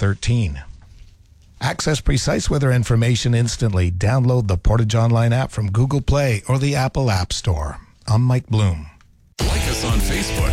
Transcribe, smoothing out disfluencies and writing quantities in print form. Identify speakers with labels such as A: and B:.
A: 13. Access precise weather information instantly. Download the Portage Online app from Google Play or the Apple App Store. I'm Mike Bloom.
B: Like us on Facebook.